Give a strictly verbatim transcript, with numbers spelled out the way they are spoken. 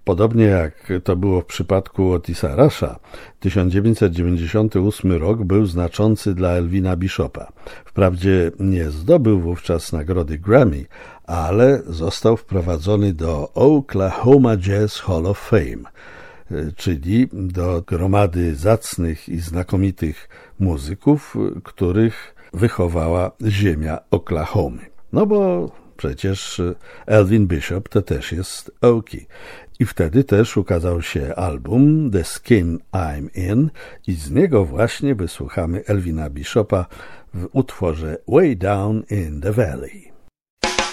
Podobnie jak to było w przypadku Otisa Rusha, tysiąc dziewięćset dziewięćdziesiąty ósmy rok był znaczący dla Elvina Bishopa. Wprawdzie nie zdobył wówczas nagrody Grammy, ale został wprowadzony do Oklahoma Jazz Hall of Fame, czyli do gromady zacnych i znakomitych muzyków, których wychowała ziemia Oklahomy. No bo przecież Elvin Bishop to też jest Okie. I wtedy też ukazał się album The Skin I'm In i z niego właśnie wysłuchamy Elvina Bishopa w utworze Way Down in the Valley.